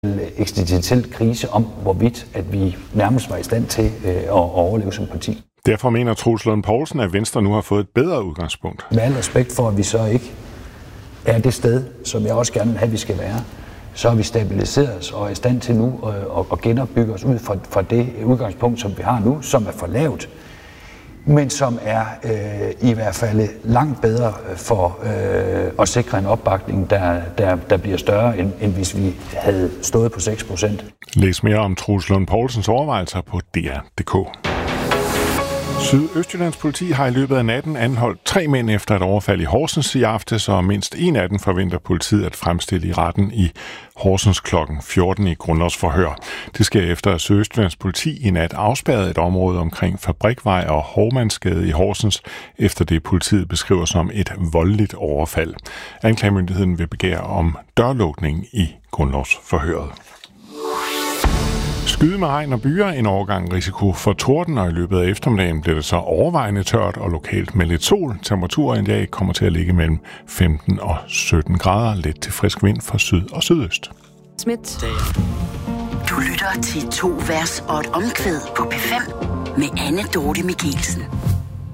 eksistentiel krise om, hvorvidt at vi nærmest var i stand til at overleve som parti. Derfor mener Troels Lund Poulsen, at Venstre nu har fået et bedre udgangspunkt. Med al respekt for, at vi så ikke er det sted, som jeg også gerne vil have, at vi skal være, så har vi stabiliseret os og er i stand til nu at genopbygge os ud fra det udgangspunkt, som vi har nu, som er for lavt, men som er i hvert fald langt bedre for at sikre en opbakning, der bliver større, end hvis vi havde stået på 6%. Læs mere om Troels Lund Poulsens overvejelser på dr.dk. Sydøstjyllands politi har i løbet af natten anholdt 3 mænd efter et overfald i Horsens i aftes, og mindst en af dem forventer politiet at fremstille i retten i Horsens kl. 14 i grundlovsforhør. Det sker efter, at Sydøstjyllands politi i nat afspærrede et område omkring Fabrikvej og Hovmandsgade i Horsens, efter det politiet beskriver som et voldeligt overfald. Anklagemyndigheden vil begære om dørlukning i grundlovsforhøret. Skyde med regn og byer, en overgang risiko for torden, og i løbet af eftermiddagen bliver det så overvejende tørt og lokalt med lidt sol. Temperaturen i dag kommer til at ligge mellem 15 og 17 grader, lidt til frisk vind fra syd og sydøst. Schmidt. Du lytter til 2 vers og et omkvæd på P5 med Anne Dorte Michelsen.